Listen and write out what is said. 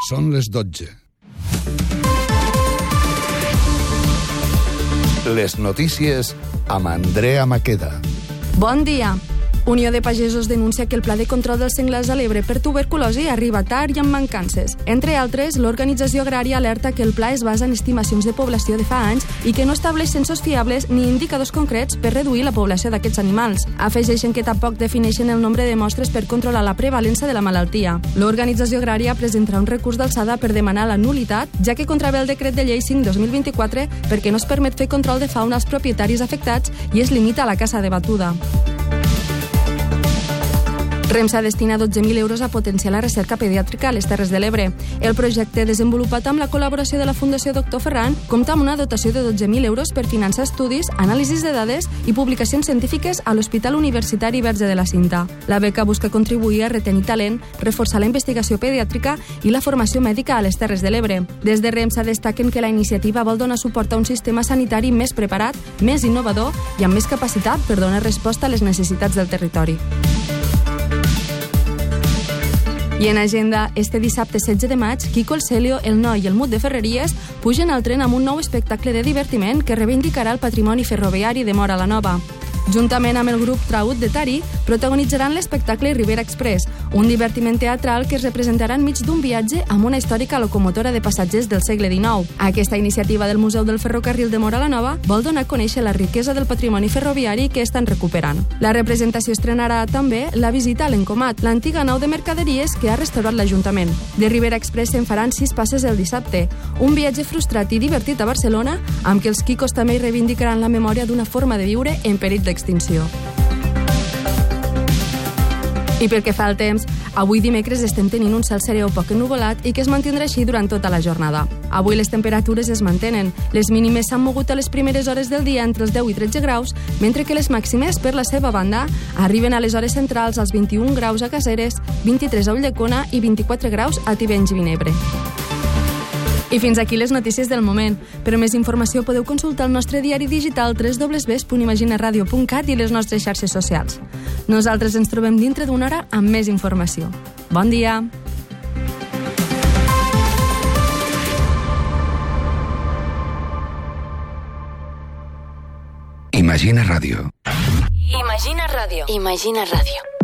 Són les 12. Les notícies amb Andrea Maqueda. Bon dia. Unió de Pagesos denuncia que el pla de control dels senglars a l'Ebre per tuberculosi arriba tard i amb mancances. Entre altres, l'organització agrària alerta que el pla es basa en estimacions de població de fa anys i que no estableix censos fiables ni indicadors concrets per reduir la població d'aquests animals. Afegeixen que tampoc defineixen el nombre de mostres per controlar la prevalença de la malaltia. L'organització agrària presentarà un recurs d'alçada per demanar la nul·litat, ja que contravé el decret de llei 5/2024 perquè no es permet fer control de fauna als propietaris afectats i es limita a la caça de batuda. Remsa destina 12.000 euros a potenciar la recerca pediàtrica a les Terres de l'Ebre. El projecte, desenvolupat amb la col·laboració de la Fundació Dr. Ferran, compta amb una dotació de 12.000 euros per finançar estudis, anàlisis de dades i publicacions científiques a l'Hospital Universitari Verge de la Cinta. La beca busca contribuir a retenir talent, reforçar la investigació pediàtrica i la formació mèdica a les Terres de l'Ebre. Des de Remsa destaquen que la iniciativa vol donar suport a un sistema sanitari més preparat, més innovador i amb més capacitat per donar resposta a les necessitats del territori. I en agenda, este dissabte 16 de maig, Quico el Celio, el Noi i el Mut de Ferreries pugen al tren amb un nou espectacle de divertiment que reivindicarà el patrimoni ferroviari de Móra la Nova. Juntament amb el grup Traut de Tari, protagonitzaran l'espectacle Ribera Express, un divertiment teatral que es representarà enmig d'un viatge amb una històrica locomotora de passatgers del segle XIX. Aquesta iniciativa del Museu del Ferrocarril de Móra la Nova vol donar a conèixer la riquesa del patrimoni ferroviari que estan recuperant. La representació estrenarà també la visita a l'Encomat, l'antiga nau de mercaderies que ha restaurat l'Ajuntament. De Ribera Express se'n faran 6 passes el dissabte, un viatge frustrat i divertit a Barcelona, amb què els quicos també hi reivindicaran la memòria d'una forma de viure en perill d'extinció. I pel que fa al temps, avui dimecres estem tenint un cel serè o poc ennuvolat i que es mantindrà així durant tota la jornada. Avui les temperatures es mantenen. Les mínimes s'han mogut a les primeres hores del dia entre els 10 i 13 graus, mentre que les màximes, per la seva banda, arriben a les hores centrals als 21 graus a Caseres, 23 a Ulldecona i 24 graus a Tivenys i Vinebre. I fins aquí les notícies del moment. Per a més informació podeu consultar el nostre diari digital www.imaginaradio.cat i les nostres xarxes socials. Nosaltres ens trobem dintre d'una hora amb més informació. Bon dia! Imagina Ràdio. Imagina Ràdio. Imagina Ràdio.